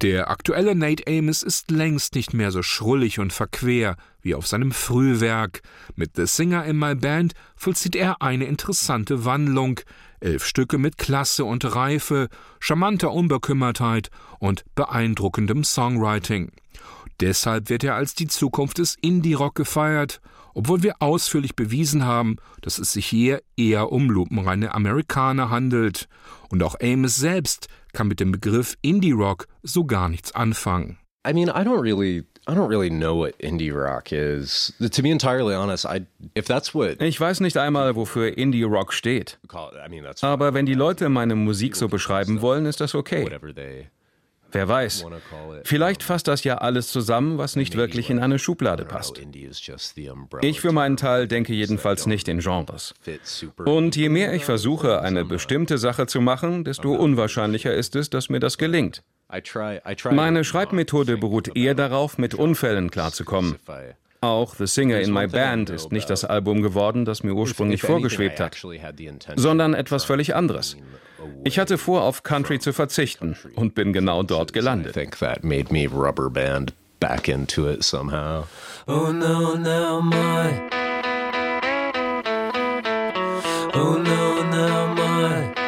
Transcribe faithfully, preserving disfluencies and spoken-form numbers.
Der aktuelle Nate Amos ist längst nicht mehr so schrullig und verquer wie auf seinem Frühwerk. Mit The Singer in My Band vollzieht er eine interessante Wandlung. Elf Stücke mit Klasse und Reife, charmanter Unbekümmertheit und beeindruckendem Songwriting. Deshalb wird er als die Zukunft des Indie-Rock gefeiert, obwohl wir ausführlich bewiesen haben, dass es sich hier eher um lupenreine Amerikaner handelt. Und auch Amos selbst kann mit dem Begriff Indie-Rock so gar nichts anfangen. I mean, I don't really, I don't really know what Indie Rock is. To be entirely honest, I, if that's what Ich weiß nicht einmal, wofür Indie Rock steht. Aber wenn die Leute meine Musik so beschreiben wollen, ist das okay. Wer weiß, vielleicht fasst das ja alles zusammen, was nicht wirklich in eine Schublade passt. Ich für meinen Teil denke jedenfalls nicht in Genres. Und je mehr ich versuche, eine bestimmte Sache zu machen, desto unwahrscheinlicher ist es, dass mir das gelingt. Meine Schreibmethode beruht eher darauf, mit Unfällen klarzukommen. Auch The Singer in My Band ist nicht das Album geworden, das mir ursprünglich vorgeschwebt hat, sondern etwas völlig anderes. Ich hatte vor, auf Country zu verzichten und bin genau dort gelandet. Oh no, now my. Oh no, now my.